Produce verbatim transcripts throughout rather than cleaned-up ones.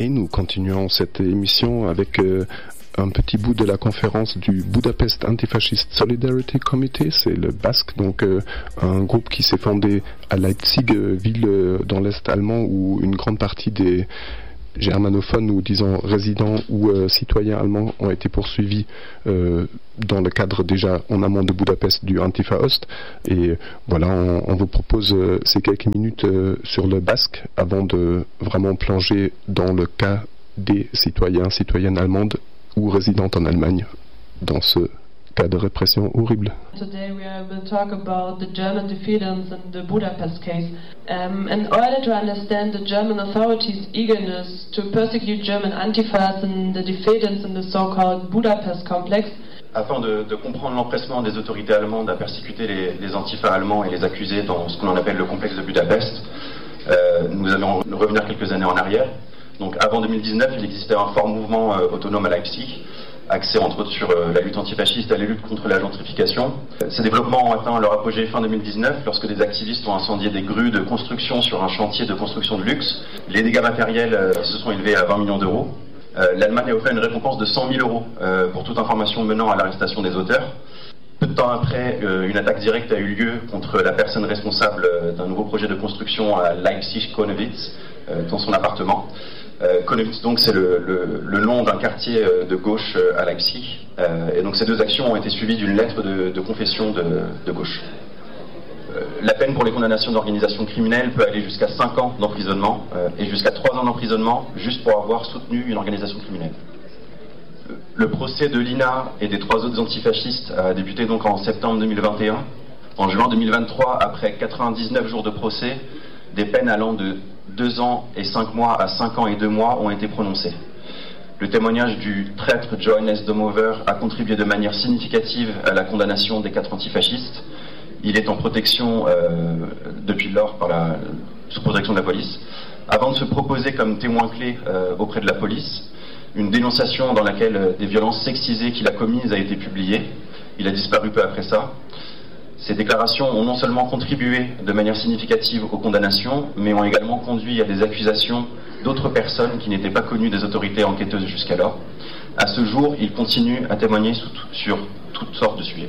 Et nous continuons cette émission avec euh, un petit bout de la conférence du Budapest Antifascist Solidarity Committee, c'est le basque, donc euh, un groupe qui s'est fondé à Leipzig, euh, ville euh, dans l'Est allemand où une grande partie des germanophones ou disons résidents ou euh, citoyens allemands ont été poursuivis euh, dans le cadre déjà en amont de Budapest du Antifa Ost. Et voilà, on, on vous propose euh, ces quelques minutes euh, sur le basque avant de vraiment plonger dans le cas des citoyens, citoyennes allemandes ou résidentes en Allemagne dans ce cas de répression horrible. Today we will talk about the German defeatants in the Budapest case. Um, in order to understand the German authorities' eagerness to persecute German Antifas and the defeatants in the so-called Budapest complex, afin de, de comprendre l'empressement des autorités allemandes à persécuter les, les antifas allemands et les accuser dans ce qu'on appelle le complexe de Budapest, euh, nous allons revenir quelques années en arrière. Donc avant deux mille dix-neuf, il existait un fort mouvement euh, autonome à Leipzig, axé entre autres sur euh, la lutte antifasciste et la lutte contre la gentrification. Ces développements ont atteint leur apogée fin deux mille dix-neuf lorsque des activistes ont incendié des grues de construction sur un chantier de construction de luxe. Les dégâts matériels euh, se sont élevés à vingt millions d'euros. Euh, L'Allemagne a offert une récompense de cent mille euros euh, pour toute information menant à l'arrestation des auteurs. Peu de temps après, euh, une attaque directe a eu lieu contre la personne responsable euh, d'un nouveau projet de construction à Leipzig-Konnewitz, euh, dans son appartement. Euh, Konnewitz, donc, c'est le, le, le nom d'un quartier euh, de gauche euh, à Leipzig. Euh, et donc, ces deux actions ont été suivies d'une lettre de, de confession de, de gauche. Euh, la peine pour les condamnations d'organisations criminelles peut aller jusqu'à cinq ans d'emprisonnement euh, et jusqu'à trois ans d'emprisonnement juste pour avoir soutenu une organisation criminelle. Le, le procès de Lina et des trois autres antifascistes a débuté donc en septembre deux mille vingt et un. En juin deux mille vingt-trois, après quatre-vingt-dix-neuf jours de procès, des peines allant de deux ans et cinq mois à cinq ans et deux mois ont été prononcées. Le témoignage du traître Johannes Domover a contribué de manière significative à la condamnation des quatre antifascistes. Il est en protection euh, depuis lors par la, sous protection de la police. Avant de se proposer comme témoin clé euh, auprès de la police, une dénonciation dans laquelle euh, des violences sexisées qu'il a commises a été publiée. Il a disparu peu après ça. Ces déclarations ont non seulement contribué de manière significative aux condamnations, mais ont également conduit à des accusations d'autres personnes qui n'étaient pas connues des autorités enquêteuses jusqu'alors. À ce jour, il continue à témoigner sur, sur toutes sortes de sujets.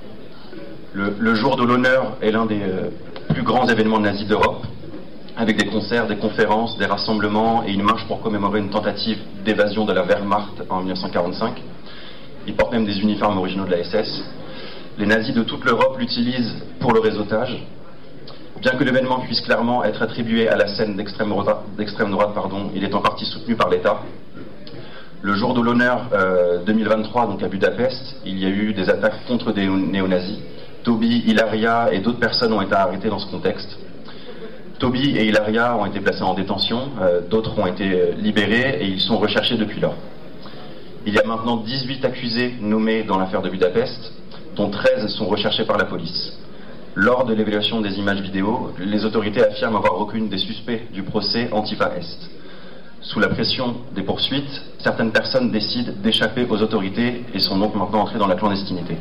Le, le jour de l'honneur est l'un des euh, plus grands événements nazis d'Europe, avec des concerts, des conférences, des rassemblements et une marche pour commémorer une tentative d'évasion de la Wehrmacht en mille neuf cent quarante-cinq. Il porte même des uniformes originaux de la S S. Les nazis de toute l'Europe l'utilisent pour le réseautage. Bien que l'événement puisse clairement être attribué à la scène d'extrême droite, d'extrême droite pardon, il est en partie soutenu par l'État. Le jour de l'honneur euh, deux mille vingt-trois, donc à Budapest, il y a eu des attaques contre des néo-nazis. Toby, Hilaria et d'autres personnes ont été arrêtées dans ce contexte. Toby et Hilaria ont été placés en détention, euh, d'autres ont été libérés et ils sont recherchés depuis lors. Il y a maintenant dix-huit accusés nommés dans l'affaire de Budapest, dont treize sont recherchés par la police. Lors de l'évaluation des images vidéo, les autorités affirment avoir reconnu des suspects du procès Antifa Est. Sous la pression des poursuites, certaines personnes décident d'échapper aux autorités et sont donc maintenant entrées dans la clandestinité.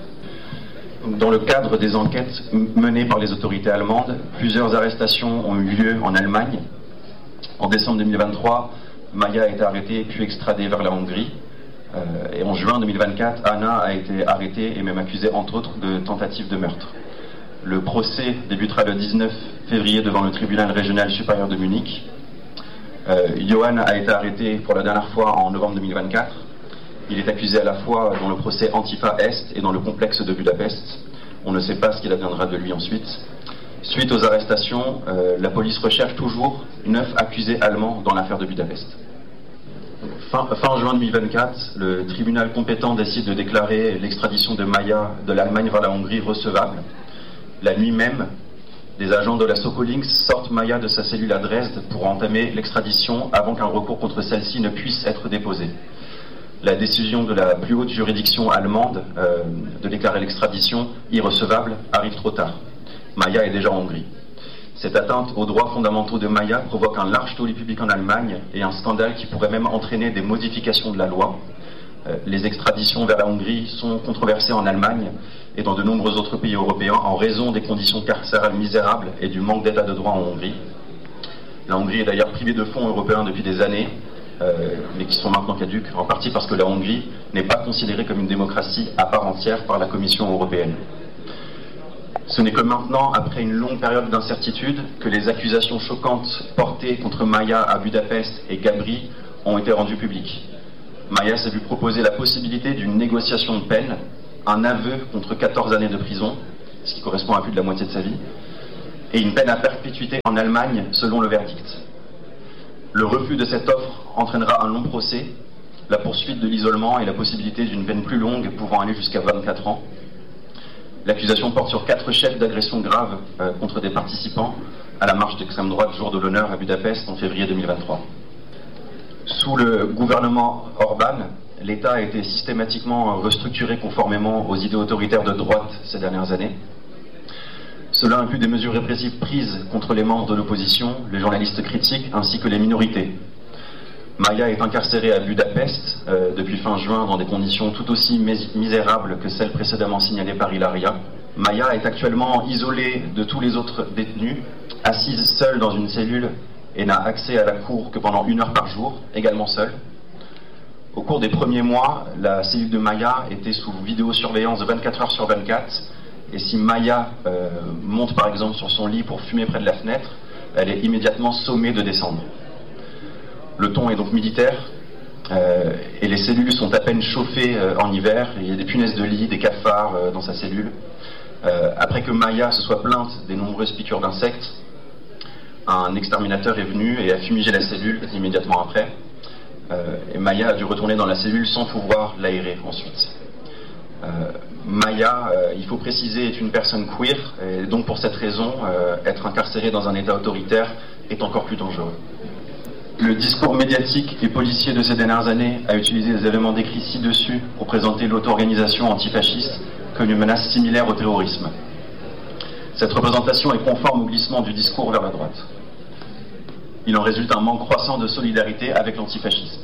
Dans le cadre des enquêtes menées par les autorités allemandes, plusieurs arrestations ont eu lieu en Allemagne. En décembre deux mille vingt-trois, Maya a été arrêtée puis extradée vers la Hongrie. Euh, et en juin deux mille vingt-quatre, Anna a été arrêtée et même accusée entre autres de tentative de meurtre. Le procès débutera le dix-neuf février devant le tribunal régional supérieur de Munich. Euh, Johan a été arrêté pour la dernière fois en novembre deux mille vingt-quatre. Il est accusé à la fois dans le procès Antifa Est et dans le complexe de Budapest. On ne sait pas ce qu'il adviendra de lui ensuite. Suite aux arrestations, euh, la police recherche toujours neuf accusés allemands dans l'affaire de Budapest. Fin, fin juin deux mille vingt-quatre, le tribunal compétent décide de déclarer l'extradition de Maya de l'Allemagne vers la Hongrie recevable. La nuit même, des agents de la Sokolinks sortent Maya de sa cellule à Dresde pour entamer l'extradition avant qu'un recours contre celle-ci ne puisse être déposé. La décision de la plus haute juridiction allemande euh, de déclarer l'extradition irrecevable arrive trop tard. Maya est déjà en Hongrie. Cette atteinte aux droits fondamentaux de Maya provoque un large tollé public en Allemagne et un scandale qui pourrait même entraîner des modifications de la loi. Euh, les extraditions vers la Hongrie sont controversées en Allemagne et dans de nombreux autres pays européens en raison des conditions carcérales misérables et du manque d'état de droit en Hongrie. La Hongrie est d'ailleurs privée de fonds européens depuis des années euh, mais qui sont maintenant caduques, en partie parce que la Hongrie n'est pas considérée comme une démocratie à part entière par la Commission européenne. Ce n'est que maintenant, après une longue période d'incertitude, que les accusations choquantes portées contre Maia à Budapest et Gabri ont été rendues publiques. Maia s'est vu proposer la possibilité d'une négociation de peine, un aveu contre quatorze années de prison, ce qui correspond à plus de la moitié de sa vie, et une peine à perpétuité en Allemagne selon le verdict. Le refus de cette offre entraînera un long procès, la poursuite de l'isolement et la possibilité d'une peine plus longue pouvant aller jusqu'à vingt-quatre ans. L'accusation porte sur quatre chefs d'agression grave euh, contre des participants à la marche d'extrême droite Jour de l'honneur à Budapest en février deux mille vingt-trois. Sous le gouvernement Orban, l'État a été systématiquement restructuré conformément aux idées autoritaires de droite ces dernières années. Cela inclut des mesures répressives prises contre les membres de l'opposition, les journalistes critiques ainsi que les minorités. Maia est incarcérée à Budapest euh, depuis fin juin dans des conditions tout aussi misérables que celles précédemment signalées par Ilaria. Maia est actuellement isolée de tous les autres détenus, assise seule dans une cellule et n'a accès à la cour que pendant une heure par jour, également seule. Au cours des premiers mois, la cellule de Maia était sous vidéosurveillance de vingt-quatre heures sur vingt-quatre, et si Maia euh, monte par exemple sur son lit pour fumer près de la fenêtre, elle est immédiatement sommée de descendre. Le ton est donc militaire euh, et les cellules sont à peine chauffées euh, en hiver. Il y a des punaises de lit, des cafards euh, dans sa cellule. Euh, après que Maia se soit plainte des nombreuses piqûres d'insectes, un exterminateur est venu et a fumigé la cellule immédiatement après. Euh, et Maia a dû retourner dans la cellule sans pouvoir l'aérer ensuite. Euh, Maia, euh, il faut préciser, est une personne queer et donc pour cette raison, euh, être incarcérée dans un état autoritaire est encore plus dangereux. Le discours médiatique et policier de ces dernières années a utilisé des éléments décrits ci-dessus pour présenter l'auto-organisation antifasciste comme une menace similaire au terrorisme. Cette représentation est conforme au glissement du discours vers la droite. Il en résulte un manque croissant de solidarité avec l'antifascisme.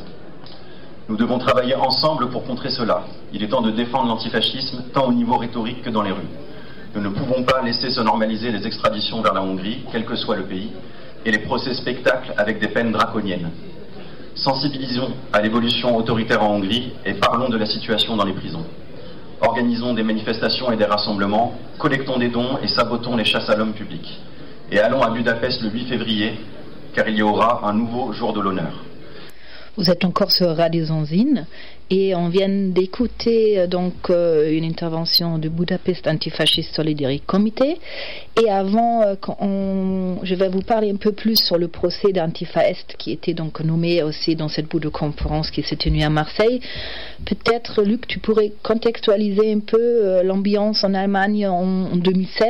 Nous devons travailler ensemble pour contrer cela. Il est temps de défendre l'antifascisme tant au niveau rhétorique que dans les rues. Nous ne pouvons pas laisser se normaliser les extraditions vers la Hongrie, quel que soit le pays, et les procès spectacles avec des peines draconiennes. Sensibilisons à l'évolution autoritaire en Hongrie et parlons de la situation dans les prisons. Organisons des manifestations et des rassemblements, collectons des dons et sabotons les chasses à l'homme publiques. Et allons à Budapest le huit février, car il y aura un nouveau jour de l'honneur. Vous êtes encore sur Radio Zanzine et on vient d'écouter donc euh, une intervention du Budapest Antifascist Solidarity Committee. Et avant, euh, on, je vais vous parler un peu plus sur le procès d'Antifa Est qui était donc nommé aussi dans cette bout de conférence qui s'est tenue à Marseille. Peut-être, Luc, tu pourrais contextualiser un peu euh, l'ambiance en Allemagne en, en deux mille seize ?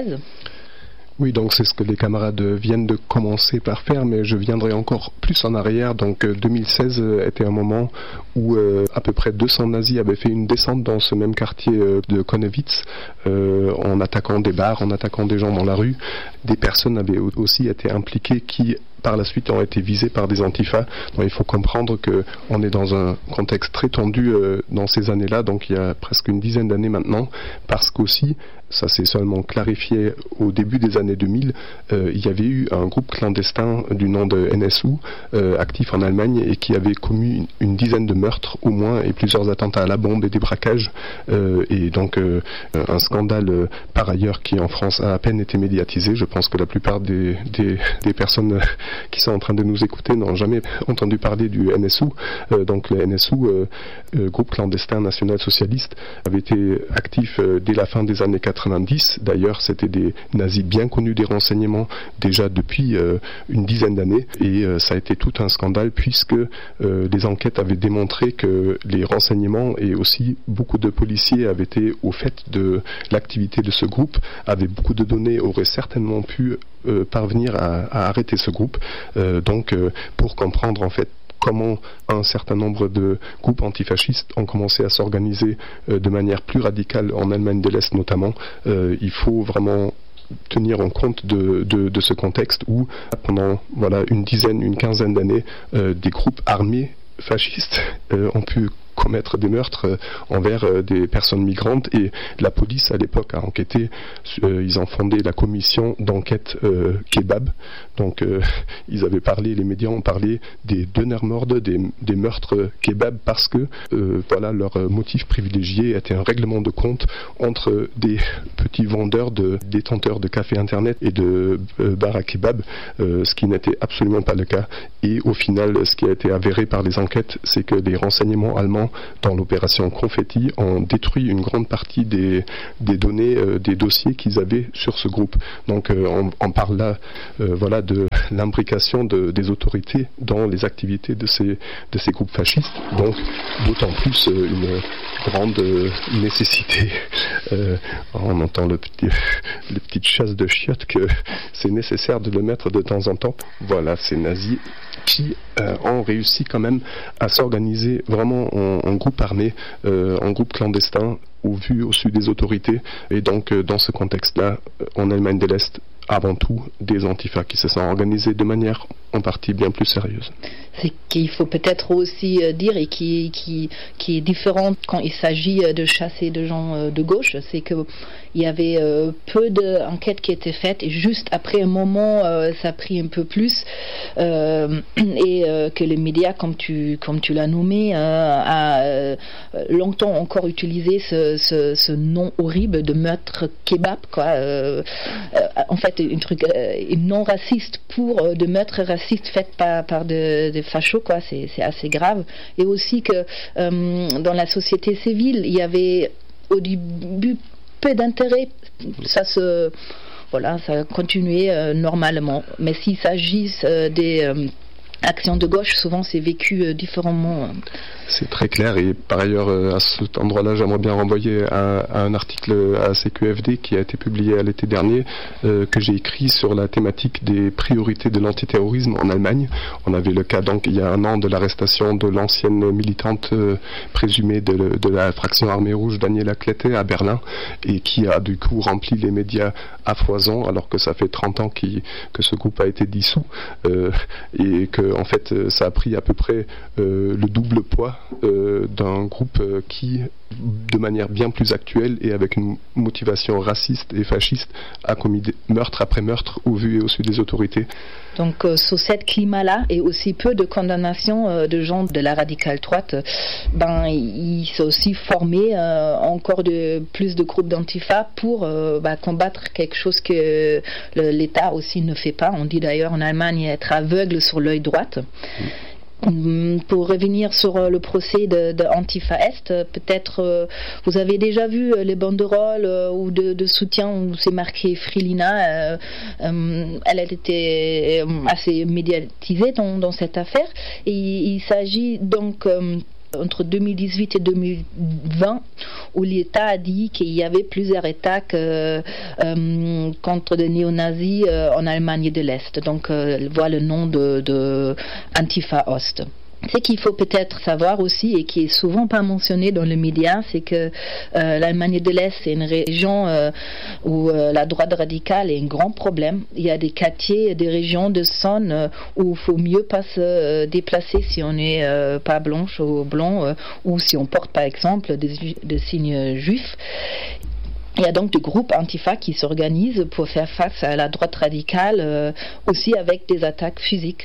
Oui, donc c'est ce que les camarades viennent de commencer par faire, mais je viendrai encore plus en arrière. Donc deux mille seize était un moment où euh, à peu près deux cents nazis avaient fait une descente dans ce même quartier euh, de Konnewitz euh, en attaquant des bars, en attaquant des gens dans la rue. Des personnes avaient aussi été impliquées qui par la suite ont été visés par des antifas. Donc, il faut comprendre qu'on est dans un contexte très tendu euh, dans ces années-là, donc il y a presque une dizaine d'années maintenant, parce qu'aussi, ça s'est seulement clarifié au début des années deux mille, euh, il y avait eu un groupe clandestin du nom de N S U, euh, actif en Allemagne, et qui avait commis une, une dizaine de meurtres au moins, et plusieurs attentats à la bombe et des braquages, euh, et donc euh, un scandale euh, par ailleurs qui en France a à peine été médiatisé. Je pense que la plupart des, des, des personnes qui sont en train de nous écouter n'ont jamais entendu parler du N S U. Euh, donc le N S U, euh, euh, groupe clandestin national-socialiste, avait été actif euh, dès la fin des années quatre-vingt-dix. D'ailleurs, c'était des nazis bien connus des renseignements déjà depuis euh, une dizaine d'années, et euh, ça a été tout un scandale puisque euh, les enquêtes avaient démontré que les renseignements et aussi beaucoup de policiers avaient été au fait de l'activité de ce groupe, avaient beaucoup de données, auraient certainement pu euh, parvenir à, à arrêter ce groupe. Euh, donc euh, pour comprendre en fait comment un certain nombre de groupes antifascistes ont commencé à s'organiser euh, de manière plus radicale en Allemagne de l'Est notamment, euh, il faut vraiment tenir en compte de, de, de ce contexte où pendant voilà, une dizaine, une quinzaine d'années, euh, des groupes armés fascistes euh, ont pu commettre des meurtres euh, envers euh, des personnes migrantes. Et la police à l'époque a enquêté, euh, ils ont fondé la commission d'enquête euh, Kebab. Donc euh, ils avaient parlé, les médias ont parlé des Dönermorde, des, des meurtres Kebab, parce que euh, voilà, leur motif privilégié était un règlement de compte entre des petits vendeurs, de détenteurs de café internet et de euh, bar à kebab, euh, ce qui n'était absolument pas le cas. Et au final, ce qui a été avéré par les enquêtes, c'est que les renseignements allemands dans l'opération Confetti ont détruit une grande partie des, des données, euh, des dossiers qu'ils avaient sur ce groupe. Donc euh, on, on parle là euh, voilà, de l'imbrication de, des autorités dans les activités de ces, de ces groupes fascistes. Donc d'autant plus euh, une grande euh, nécessité, euh, on entend le petit, les petites chasses de chiottes, que c'est nécessaire de le mettre de temps en temps. Voilà, ces nazis qui euh, ont réussi quand même à s'organiser vraiment en, en groupe armé, euh, en groupe clandestin, au vu au sud des autorités. Et donc euh, dans ce contexte-là, en Allemagne de l'Est, avant tout des antifas qui se sont organisés de manière en partie bien plus sérieuse. C'est qu'il faut peut-être aussi dire, et qui, qui, qui est différent quand il s'agit de chasser des gens de gauche, c'est qu'il y avait euh, peu d'enquêtes qui étaient faites, et juste après un moment, euh, ça a pris un peu plus, euh, et euh, que les médias, comme tu, comme tu l'as nommé, euh, a euh, longtemps encore utilisé ce, ce, ce nom horrible de meurtre kebab, quoi. Euh, euh, en fait, un truc euh, non raciste pour euh, de meurtres racistes faits par, par des de fachos, quoi. C'est, c'est assez grave. Et aussi que euh, dans la société civile, il y avait au début peu d'intérêt. Ça se, voilà, ça a continué euh, normalement. Mais s'il s'agit euh, des euh, actions de gauche, souvent c'est vécu euh, différemment. C'est très clair, et par ailleurs euh, à cet endroit-là, j'aimerais bien renvoyer à, à un article à C Q F D qui a été publié à l'été dernier, euh, que j'ai écrit sur la thématique des priorités de l'antiterrorisme en Allemagne. On avait le cas, donc, il y a un an, de l'arrestation de l'ancienne militante euh, présumée de, de la fraction armée rouge, Daniela Klette, à Berlin, et qui a du coup rempli les médias à foison, alors que ça fait trente ans qui, que ce groupe a été dissous, euh, et que en fait ça a pris à peu près euh, le double poids Euh, d'un groupe euh, qui, de manière bien plus actuelle et avec une motivation raciste et fasciste, a commis des meurtre après meurtre au vu et au su des autorités. Donc euh, sur ce climat-là, et aussi peu de condamnation euh, de gens de la radicale droite, ben il s'est aussi formé euh, encore de plus de groupes d'antifa pour euh, bah, combattre quelque chose que le, l'État aussi ne fait pas. On dit d'ailleurs en Allemagne être aveugle sur l'œil droit. Mmh. Pour revenir sur le procès de, de Antifa Est, peut-être euh, vous avez déjà vu les banderoles euh, ou de, de soutien où c'est marqué Frilina. Euh, euh, elle a été assez médiatisée dans, dans cette affaire, et il s'agit donc euh, entre deux mille dix-huit et deux mille vingt, où l'État a dit qu'il y avait plusieurs attaques euh, euh, contre des néo-nazis euh, en Allemagne de l'Est. Donc, euh, voit le nom de, de Antifa Ost. Ce qu'il faut peut-être savoir aussi, et qui est souvent pas mentionné dans les médias, c'est que euh, l'Allemagne de l'Est, c'est une région euh, où euh, la droite radicale est un grand problème. Il y a des quartiers, des régions de zone euh, où il faut mieux pas se euh, déplacer si on n'est euh, pas blanche ou blond, euh, ou si on porte par exemple des, des signes juifs. Il y a donc des groupes antifa qui s'organisent pour faire face à la droite radicale, euh, aussi avec des attaques physiques.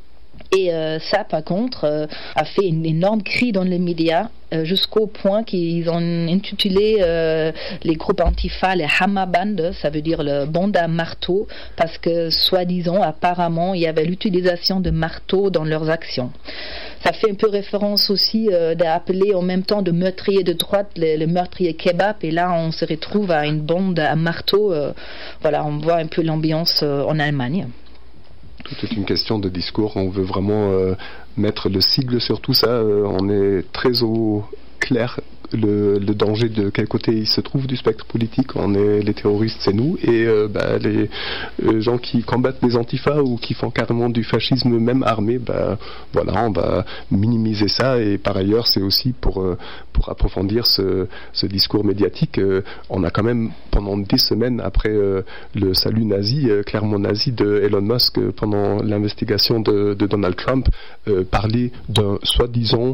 Et euh, ça, par contre, euh, a fait une énorme cri dans les médias, euh, jusqu'au point qu'ils ont intitulé euh, les groupes antifa les Hammerbande, ça veut dire le bande à marteau, parce que, soi-disant, apparemment, il y avait l'utilisation de marteaux dans leurs actions. Ça fait un peu référence aussi euh, d'appeler en même temps de meurtriers de droite les, les meurtriers kebab, et là on se retrouve à une bande à marteau. Euh, voilà, on voit un peu l'ambiance euh, en Allemagne. Tout est une question de discours. On veut vraiment euh, mettre le sigle sur tout ça. Euh, on est très au clair le, le danger de quel côté il se trouve du spectre politique. On est les terroristes, c'est nous, et euh, bah, les euh, gens qui combattent les antifas ou qui font carrément du fascisme même armé, bah, voilà, on va minimiser ça. Et par ailleurs, c'est aussi pour euh, pour approfondir ce, ce discours médiatique. Euh, on a quand même, pendant des semaines après euh, le salut nazi, euh, clairement nazi de Elon Musk, euh, pendant l'investigation de, de Donald Trump, euh, parlé d'un soi-disant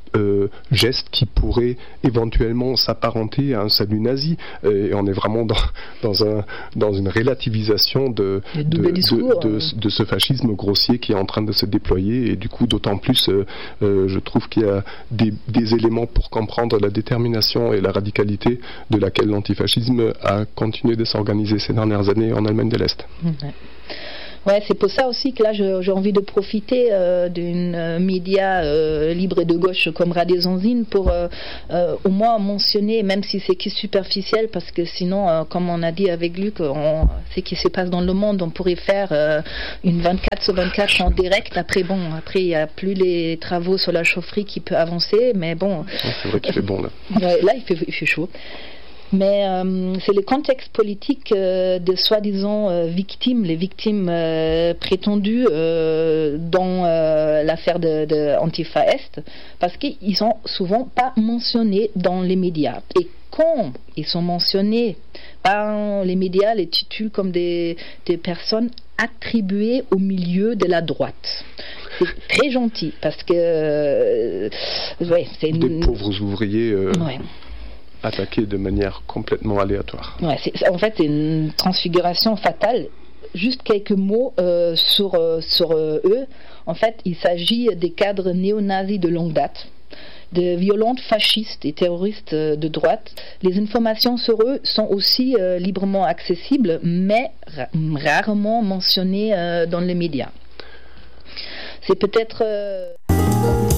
euh, geste qui pourrait éventuellement s'apparenter à un salut nazi. Et on est vraiment dans, dans, un, dans une relativisation de, de, de, de, de, de ce fascisme grossier qui est en train de se déployer. Et du coup, d'autant plus, euh, euh, je trouve qu'il y a des, des éléments pour comprendre la détermination et la radicalité de laquelle l'antifascisme a continué de s'organiser ces dernières années en Allemagne de l'Est. Ouais. Ouais, c'est pour ça aussi que là je, j'ai envie de profiter euh, d'une euh, média euh, libre et de gauche comme Radio Zanzine pour euh, euh, au moins mentionner, même si c'est que superficiel, parce que sinon, euh, comme on a dit avec Luc, on, c'est ce qui se passe dans le monde, on pourrait faire euh, une vingt-quatre sur vingt-quatre en direct. Après, bon, après il n'y a plus les travaux sur la chaufferie qui peut avancer, mais bon. C'est vrai qu'il fait bon là. Ouais, là il fait, il fait chaud. Mais euh, c'est le contexte politique euh, de soi-disant euh, victimes, les victimes euh, prétendues euh, dans euh, l'affaire de, de Antifa Est, parce qu'ils sont souvent pas mentionnés dans les médias. Et quand ils sont mentionnés, ben, les médias les titulent comme des, des personnes attribuées au milieu de la droite. C'est très gentil, parce que euh, ouais, c'est une... des pauvres ouvriers. Euh... Ouais. Attaqués de manière complètement aléatoire. Ouais, c'est, en fait, c'est une transfiguration fatale. Juste quelques mots euh, sur, euh, sur euh, eux. En fait, il s'agit des cadres néo-nazis de longue date, de violentes fascistes et terroristes euh, de droite. Les informations sur eux sont aussi euh, librement accessibles, mais ra- rarement mentionnées euh, dans les médias. C'est peut-être... Euh